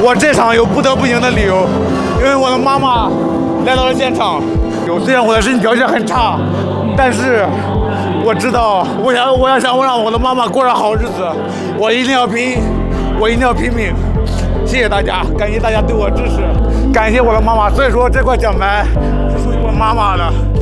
我这场有不得不赢的理由，因为我的妈妈来到了现场。虽然我的身体条件很差，但是我知道，我想让我的妈妈过上好日子，我一定要拼命。谢谢大家，感谢大家对我支持，感谢我的妈妈。所以说这块奖牌是属于我妈妈的。